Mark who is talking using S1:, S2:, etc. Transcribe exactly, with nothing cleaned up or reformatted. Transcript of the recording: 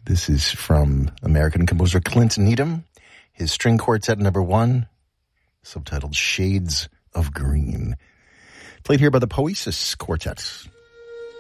S1: This is from American composer Clint Needham, his string quartet number one, subtitled Shades of Green. Played here by the Poesis Quartet.